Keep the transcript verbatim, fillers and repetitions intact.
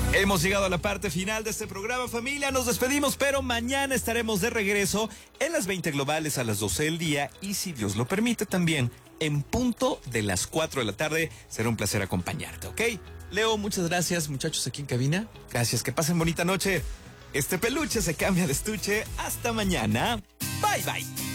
Hemos llegado a la parte final de este programa, familia. Nos despedimos, pero mañana estaremos de regreso en las veinte globales a las doce del día y, si Dios lo permite, también en punto de las cuatro de la tarde. Será un placer acompañarte, ¿ok? Leo, muchas gracias, muchachos aquí en cabina. Gracias, que pasen bonita noche. Este peluche se cambia de estuche. Hasta mañana. Bye, bye.